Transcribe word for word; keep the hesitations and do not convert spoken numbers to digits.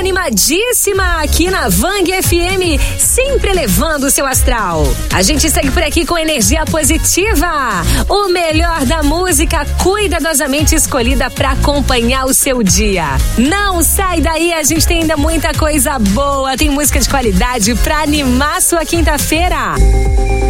animadíssima aqui na Vang F M, sempre elevando o seu astral. A gente segue por aqui com energia positiva. O melhor da música cuidadosamente escolhida para acompanhar o seu dia. Não sai daí, a gente tem ainda muita coisa boa, tem música de qualidade para animar sua quinta-feira.